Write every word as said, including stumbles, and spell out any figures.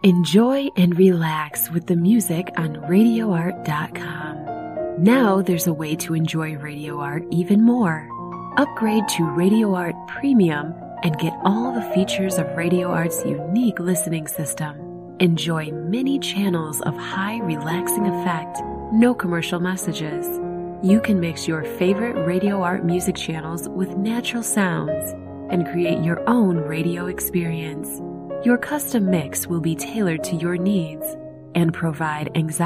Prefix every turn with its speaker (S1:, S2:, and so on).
S1: Enjoy and relax with the music on radio art dot com. Now there's a way to enjoy Radio Art even more. Upgrade to Radio Art Premium and get all the features of Radio Art's unique listening system. Enjoy many channels of high relaxing effect, no commercial messages. You can mix your favorite Radio Art music channels with natural sounds and create your own radio experience. Your custom mix will be tailored to your needs and provide anxiety